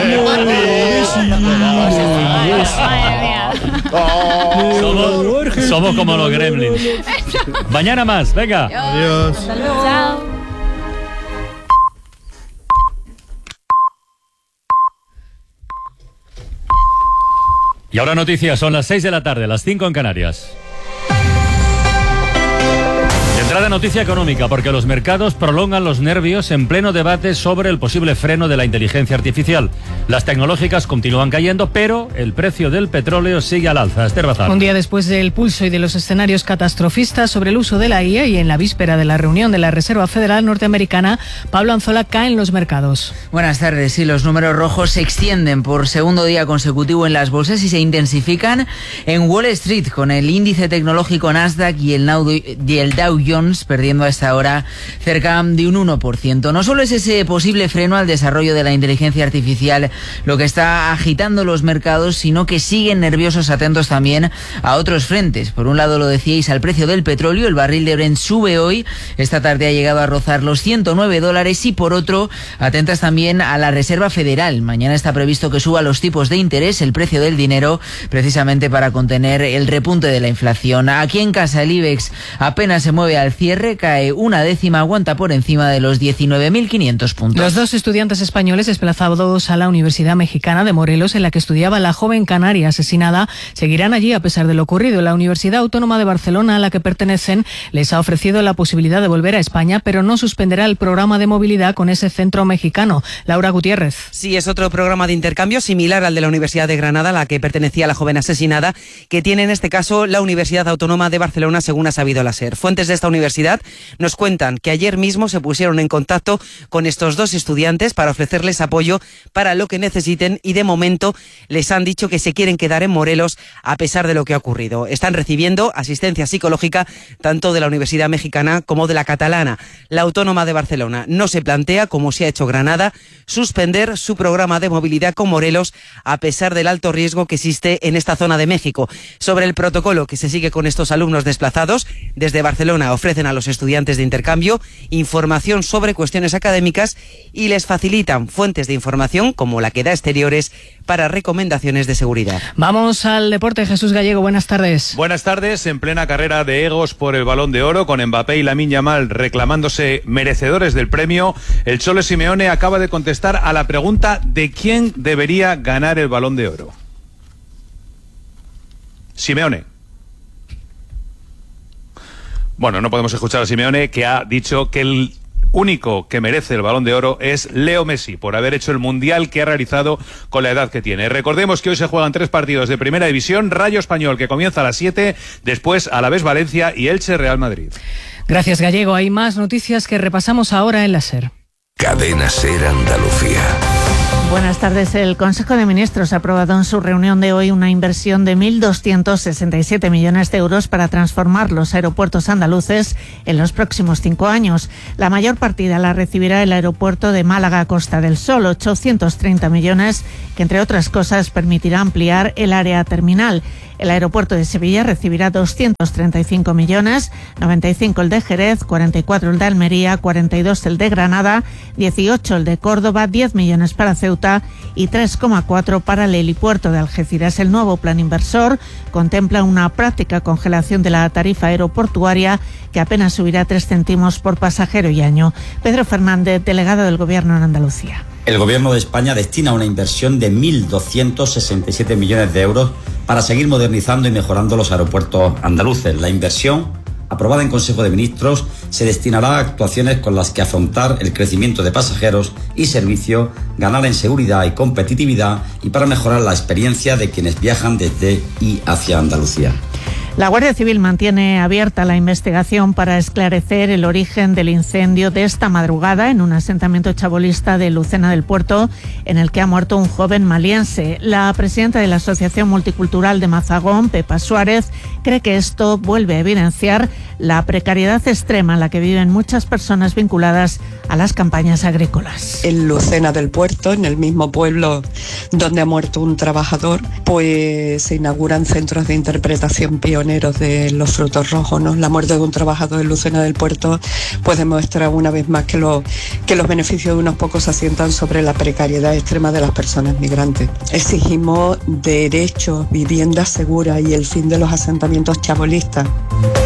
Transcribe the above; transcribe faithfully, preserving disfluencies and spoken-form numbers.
Somos, somos como los gremlins. Mañana más, venga. Adiós. Hasta luego. Chao. Y ahora noticias, son las seis de la tarde, las cinco en Canarias. Entrada noticia económica, porque los mercados prolongan los nervios en pleno debate sobre el posible freno de la inteligencia artificial. Las tecnológicas continúan cayendo, pero el precio del petróleo sigue al alza. Esther Bazán. Un día después del pulso y de los escenarios catastrofistas sobre el uso de la I A y en la víspera de la reunión de la Reserva Federal Norteamericana, Pablo Anzola cae en los mercados. Buenas tardes. Sí, los números rojos se extienden por segundo día consecutivo en las bolsas y se intensifican en Wall Street, con el índice tecnológico Nasdaq y el Dow Jones perdiendo a esta hora cerca de un uno por ciento. No solo es ese posible freno al desarrollo de la inteligencia artificial lo que está agitando los mercados, sino que siguen nerviosos atentos también a otros frentes. Por un lado, lo decíais, al precio del petróleo. El barril de Brent sube hoy. Esta tarde ha llegado a rozar los ciento nueve dólares. Y por otro, atentas también a la Reserva Federal. Mañana está previsto que suba los tipos de interés, el precio del dinero, precisamente para contener el repunte de la inflación. Aquí en casa el IBEX apenas se mueve al cierre, cae una décima, aguanta por encima de los diecinueve mil quinientos puntos. Los dos estudiantes españoles desplazados a la Universidad Mexicana de Morelos, en la que estudiaba la joven canaria asesinada, seguirán allí a pesar de lo ocurrido. La Universidad Autónoma de Barcelona, a la que pertenecen, les ha ofrecido la posibilidad de volver a España, pero no suspenderá el programa de movilidad con ese centro mexicano. Laura Gutiérrez. Sí, es otro programa de intercambio similar al de la Universidad de Granada, a la que pertenecía la joven asesinada, que tiene en este caso la Universidad Autónoma de Barcelona, según ha sabido la SER. Fuentes de esta universidad nos cuentan que ayer mismo se pusieron en contacto con estos dos estudiantes para ofrecerles apoyo para lo que necesiten y de momento les han dicho que se quieren quedar en Morelos a pesar de lo que ha ocurrido. Están recibiendo asistencia psicológica tanto de la Universidad Mexicana como de la catalana. La Autónoma de Barcelona no se plantea, como se ha hecho Granada, suspender su programa de movilidad con Morelos a pesar del alto riesgo que existe en esta zona de México. Sobre el protocolo que se sigue con estos alumnos desplazados, desde Barcelona ofrecen a los estudiantes de intercambio información sobre cuestiones académicas y les facilitan fuentes de información como la que da Exteriores para recomendaciones de seguridad. Vamos al deporte. Jesús Gallego, buenas tardes. Buenas tardes. En plena carrera de egos por el Balón de Oro, con Mbappé y Lamine Yamal reclamándose merecedores del premio, el Cholo Simeone acaba de contestar a la pregunta de quién debería ganar el Balón de Oro. Simeone. Bueno, no podemos escuchar a Simeone, que ha dicho que el único que merece el Balón de Oro es Leo Messi, por haber hecho el Mundial que ha realizado con la edad que tiene. Recordemos que hoy se juegan tres partidos de Primera División: Rayo Español, que comienza a las siete, después Alavés Valencia y Elche Real Madrid. Gracias, Gallego. Hay más noticias que repasamos ahora en la SER. Cadena SER Andalucía. Buenas tardes. El Consejo de Ministros ha aprobado en su reunión de hoy una inversión de mil doscientos sesenta y siete millones de euros para transformar los aeropuertos andaluces en los próximos cinco años. La mayor partida la recibirá el aeropuerto de Málaga Costa del Sol, ochocientos treinta millones, que entre otras cosas permitirá ampliar el área terminal. El aeropuerto de Sevilla recibirá doscientos treinta y cinco millones, noventa y cinco el de Jerez, cuarenta y cuatro el de Almería, cuarenta y dos el de Granada, dieciocho el de Córdoba, diez millones para Ceuta y tres coma cuatro para el helipuerto de Algeciras. El nuevo plan inversor contempla una práctica congelación de la tarifa aeroportuaria que apenas subirá tres céntimos por pasajero y año. Pedro Fernández, delegado del Gobierno en Andalucía. El Gobierno de España destina una inversión de mil doscientos sesenta y siete millones de euros para seguir modernizando y mejorando los aeropuertos andaluces. La inversión, aprobada en Consejo de Ministros, se destinará a actuaciones con las que afrontar el crecimiento de pasajeros y servicios, ganar en seguridad y competitividad y para mejorar la experiencia de quienes viajan desde y hacia Andalucía. La Guardia Civil mantiene abierta la investigación para esclarecer el origen del incendio de esta madrugada en un asentamiento chabolista de Lucena del Puerto, en el que ha muerto un joven maliense. La presidenta de la Asociación Multicultural de Mazagón, Pepa Suárez, cree que esto vuelve a evidenciar la precariedad extrema en la que viven muchas personas vinculadas a las campañas agrícolas. En Lucena del Puerto, en el mismo pueblo donde ha muerto un trabajador, pues se inauguran centros de interpretación pionera pioneros de los frutos rojos, ¿no? La muerte de un trabajador de Lucena del Puerto pues demuestra una vez más que, lo, que los beneficios de unos pocos se asientan sobre la precariedad extrema de las personas migrantes. Exigimos derechos, viviendas seguras y el fin de los asentamientos chabolistas.